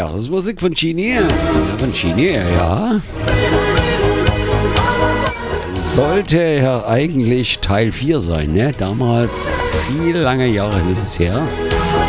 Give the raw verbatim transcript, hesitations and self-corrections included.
Ja, das ist Musik von Genie. Ja, von Genie, ja. Sollte ja eigentlich Teil vier sein, ne? Damals, viele lange Jahre ist es her.